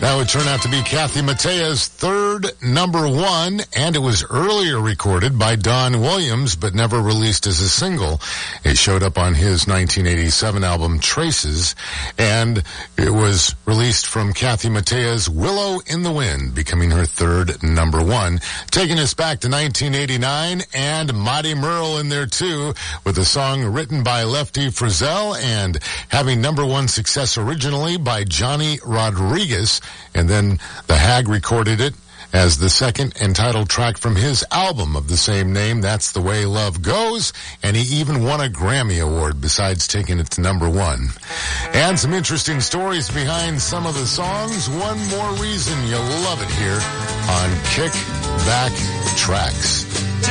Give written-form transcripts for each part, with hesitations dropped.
That would turn out to be Kathy Mattea's third number one, and it was earlier recorded by Don Williams, but never released as a single. It showed up on his 1987 album Traces, and it was released from Kathy Mattea's Willow in the Wind, becoming her third number one. Taking us back to 1989, and Mighty Merle in there too, with a song written by Lefty Frizzell and having number one success originally by Johnny Rodriguez. And then the Hag recorded it as the second and title track from his album of the same name, That's the Way Love Goes, and he even won a Grammy Award besides taking it to number one. And some interesting stories behind some of the songs. One more reason you'll love it here on Kick Back Tracks.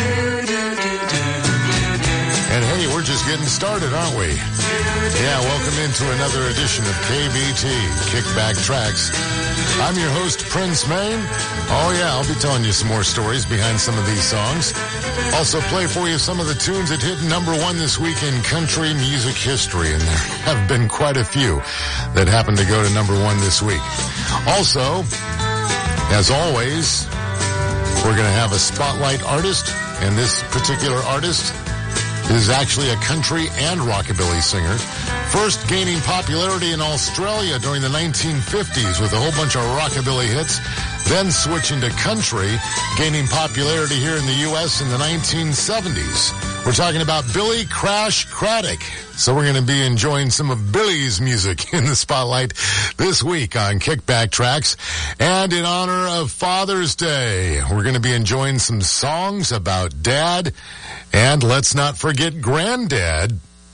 And hey, we're just getting started, aren't we? Yeah, welcome into another edition of KBT, Kickback Tracks. I'm your host, Prince Maine. Oh yeah, I'll be telling you some more stories behind some of these songs. Also play for you some of the tunes that hit number one this week in country music history, and there have been quite a few that happened to go to number one this week. Also, as always, we're going to have a spotlight artist, and this particular artist is actually a country and rockabilly singer. First gaining popularity in Australia during the 1950s with a whole bunch of rockabilly hits, then switching to country, gaining popularity here in the U.S. in the 1970s. We're talking about Billy Crash Craddock. So we're going to be enjoying some of Billy's music in the spotlight this week on Kickback Tracks. And in honor of Father's Day, we're going to be enjoying some songs about Dad. And let's not forget Granddad.